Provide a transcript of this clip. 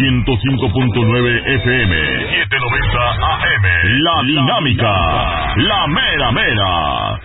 105.9 FM, 790 AM. La Dinámica, la mera mera.